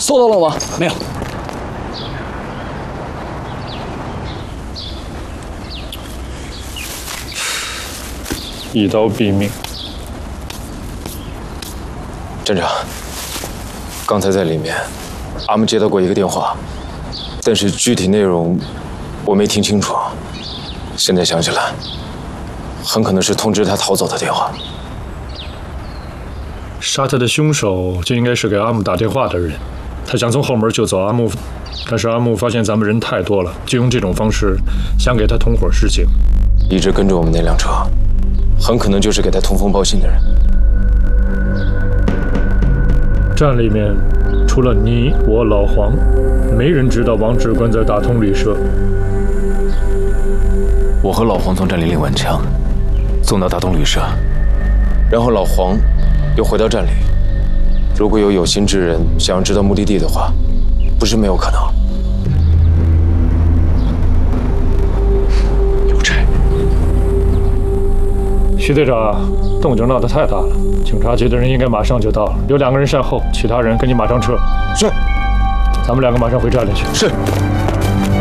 搜到了吗？ 没有。 一刀毙命。 站长，刚才在里面，阿木接到过一个电话，但是具体内容我没听清楚。现在想起来，很可能是通知他逃走的电话。 杀他的凶手就应该是给阿木打电话的人，他想从后门救走阿木，但是阿木发现咱们人太多了，就用这种方式想给他同伙示警。 一直跟着我们那辆车，很可能就是给他通风报信的人。 站里面除了你、我、老黄，没人知道王志官在大通旅社。 我和老黄从站里领完枪，送到大东旅社， 然后老黄又回到站里。如果有心之人想要知道目的地的话，不是没有可能。 有差。 徐队长，动静闹得太大了，警察局的人应该马上就到了，有2个人善后，其他人跟你马上撤。 是。 咱们2个马上回站里去。 是。